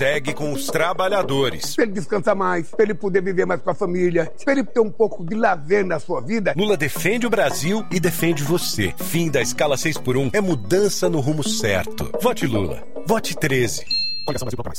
segue com os trabalhadores. Para ele descansar mais, para ele poder viver mais com a família, para ele ter um pouco de lazer na sua vida. Lula defende o Brasil e defende você. Fim da escala 6x1 é mudança no rumo certo. Vote Lula. Vote 13. Coligação Brasil Contra Mais.